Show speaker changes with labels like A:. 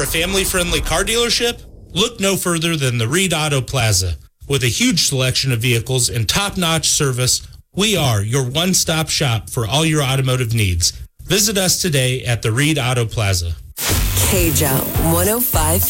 A: for a family-friendly car dealership? Look no further than the Reed Auto Plaza. With a huge selection of vehicles and top-notch service, we are your one-stop shop for all your automotive needs. Visit us today at the Reed Auto Plaza.
B: KJO 105.5.